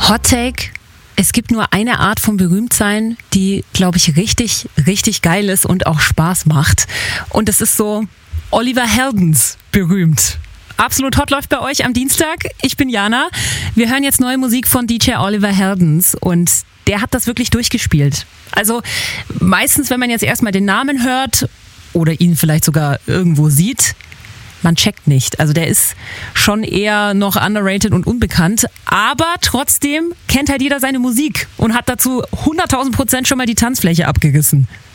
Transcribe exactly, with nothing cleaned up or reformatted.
Hot Take. Es gibt nur eine Art von Berühmtsein, die, glaube ich, richtig, richtig geil ist und auch Spaß macht. Und es ist so Oliver Heldens berühmt. Absolut Hot läuft bei euch am Dienstag. Ich bin Jana. Wir hören jetzt neue Musik von D J Oliver Heldens und der hat das wirklich durchgespielt. Also meistens, wenn man jetzt erstmal den Namen hört oder ihn vielleicht sogar irgendwo sieht, man checkt nicht. Also der ist schon eher noch underrated und unbekannt, aber trotzdem kennt halt jeder seine Musik und hat dazu hunderttausend Prozent schon mal die Tanzfläche abgerissen.